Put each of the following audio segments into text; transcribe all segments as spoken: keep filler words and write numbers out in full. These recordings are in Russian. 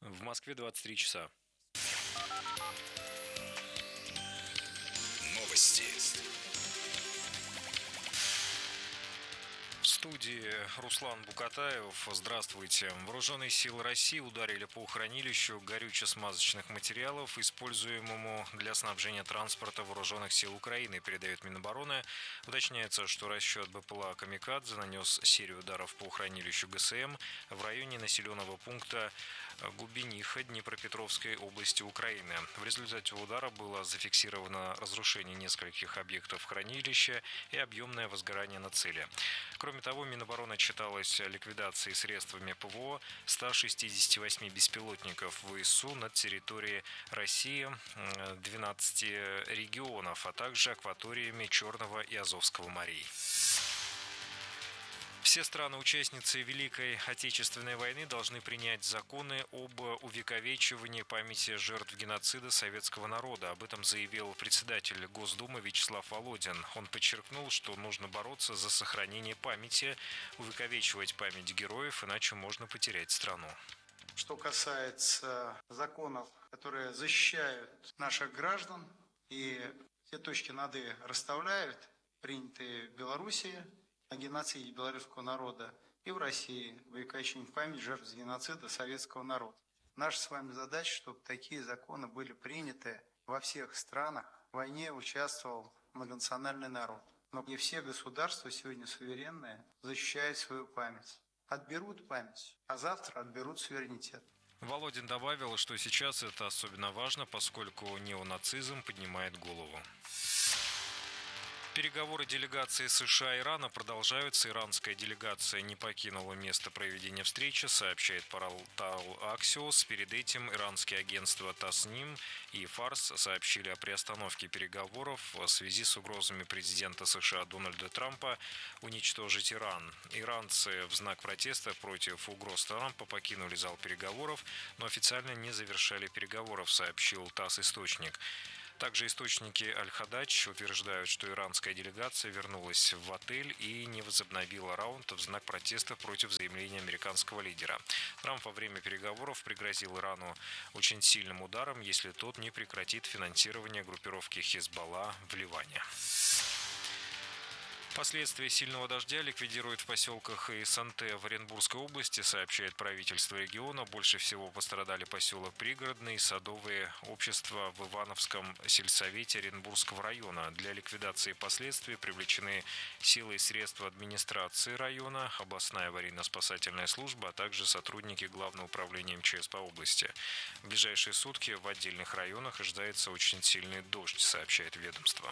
В Москве двадцать три часа. Новости. В студии Руслан Букатаев. Здравствуйте. Вооруженные силы России ударили по хранилищу горюче-смазочных материалов, используемому для снабжения транспорта вооруженных сил Украины, передает Минобороны. Уточняется, что расчет БПЛА «Камикадзе» нанес серию ударов по хранилищу ГСМ в районе населенного пункта Губениха Днепропетровской области Украины. В результате удара было зафиксировано разрушение нескольких объектов хранилища и объемное возгорание на цели. Кроме того, Минобороны отчиталась о ликвидации средствами ПВО ста шестидесяти восьми беспилотников ВСУ над территорией России, двенадцати регионов, а также акваториями Черного и Азовского морей. Все страны-участницы Великой Отечественной войны должны принять законы об увековечивании памяти жертв геноцида советского народа. Об этом заявил председатель Госдумы Вячеслав Володин. Он подчеркнул, что нужно бороться за сохранение памяти, увековечивать память героев, иначе можно потерять страну. Что касается законов, которые защищают наших граждан, и все точки над «и» расставляют, принятые в Белоруссии, о геноциде белорусского народа, и в России, увековечивание памяти жертв геноцида советского народа. Наша с вами задача, чтобы такие законы были приняты во всех странах. В войне участвовал многонациональный народ. Но не все государства сегодня суверенные защищают свою память. Отберут память, а завтра отберут суверенитет. Володин добавил, что сейчас это особенно важно, поскольку неонацизм поднимает голову. Переговоры делегации США и Ирана продолжаются. Иранская делегация не покинула место проведения встречи, сообщает портал Axios. Перед этим иранские агентства Тасним и Фарс сообщили о приостановке переговоров в связи с угрозами президента США Дональда Трампа уничтожить Иран. Иранцы в знак протеста против угроз Трампа покинули зал переговоров, но официально не завершали переговоров, сообщил ТАСС-источник. Также источники Аль-Хадач утверждают, что иранская делегация вернулась в отель и не возобновила раунд в знак протеста против заявления американского лидера. Трамп во время переговоров пригрозил Ирану очень сильным ударом, если тот не прекратит финансирование группировки Хизбалла в Ливане. Последствия сильного дождя ликвидируют в поселках Исанте в Оренбургской области, сообщает правительство региона. Больше всего пострадали поселок Пригородный и садовые общества в Ивановском сельсовете Оренбургского района. Для ликвидации последствий привлечены силы и средства администрации района, областная аварийно-спасательная служба, а также сотрудники Главного управления МЧС по области. В ближайшие сутки в отдельных районах ожидается очень сильный дождь, сообщает ведомство.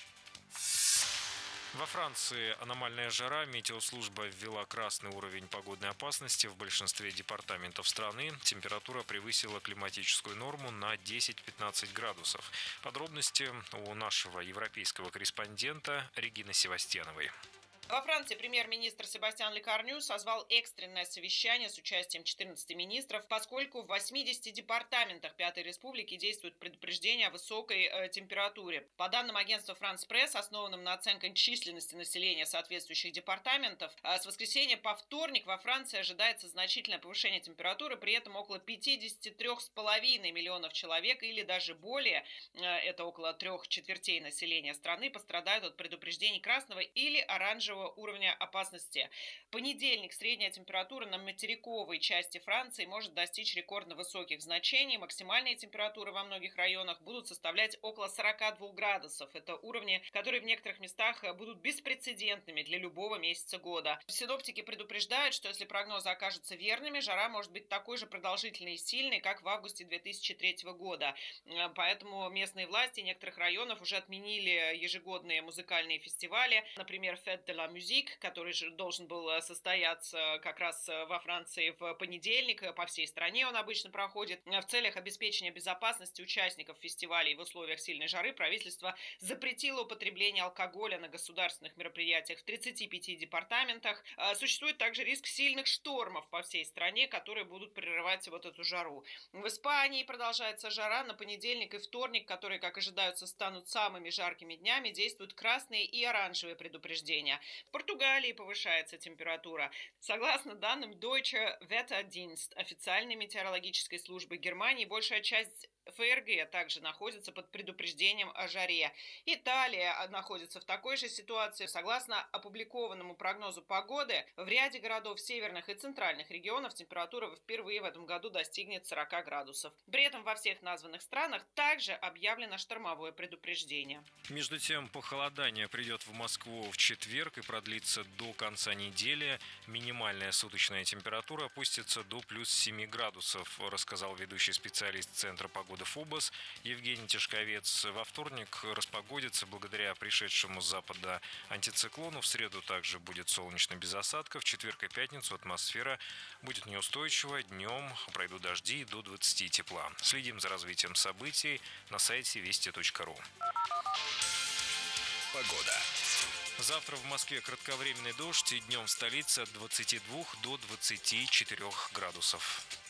Во Франции аномальная жара. Метеослужба ввела красный уровень погодной опасности в большинстве департаментов страны. Температура превысила климатическую норму на десять-пятнадцать градусов. Подробности у нашего европейского корреспондента Регины Севастьяновой. Во Франции премьер-министр Себастьян Лекарню созвал экстренное совещание с участием четырнадцати министров, поскольку в восьмидесяти департаментах Пятой Республики действует предупреждение о высокой э, температуре. По данным агентства France Press, основанным на оценке численности населения соответствующих департаментов, э, с воскресенья по вторник во Франции ожидается значительное повышение температуры, при этом около пятидесяти трёх с половиной миллионов человек или даже более, э, это около трех четвертей населения страны, пострадают от предупреждений красного или оранжевого уровня опасности. В понедельник средняя температура на материковой части Франции может достичь рекордно высоких значений. Максимальные температуры во многих районах будут составлять около сорока двух градусов. Это уровни, которые в некоторых местах будут беспрецедентными для любого месяца года. Синоптики предупреждают, что если прогнозы окажутся верными, жара может быть такой же продолжительной и сильной, как в августе две тысячи третьего года. Поэтому местные власти некоторых районов уже отменили ежегодные музыкальные фестивали, например, Fête de la Musique, который же должен был состояться как раз во Франции в понедельник. По всей стране он обычно проходит. В целях обеспечения безопасности участников фестивалей в условиях сильной жары правительство запретило употребление алкоголя на государственных мероприятиях в тридцати пяти департаментах. Существует также риск сильных штормов по всей стране, которые будут прерывать вот эту жару. В Испании продолжается жара. На понедельник и вторник, которые, как ожидаются, станут самыми жаркими днями, действуют красные и оранжевые предупреждения. В Португалии повышается температура. Согласно данным Deutsche Wetterdienst, официальной метеорологической службы Германии, большая часть ФРГ также находится под предупреждением о жаре. Италия находится в такой же ситуации. Согласно опубликованному прогнозу погоды, в ряде городов северных и центральных регионов температура впервые в этом году достигнет сорок градусов. При этом во всех названных странах также объявлено штормовое предупреждение. Между тем, похолодание придет в Москву в четверг и продлится до конца недели. Минимальная суточная температура опустится до плюс семи градусов, рассказал ведущий специалист Центра погоды ФОБОС Евгений Тишковец. Во вторник распогодится благодаря пришедшему с запада антициклону. В среду также будет солнечно без осадков. В четверг и пятницу атмосфера будет неустойчивая. Днем пройдут дожди до двадцати тепла. Следим за развитием событий на сайте вести точка ру. Погода. Завтра в Москве кратковременный дождь и днем в столице от двадцати двух до двадцати четырёх градусов.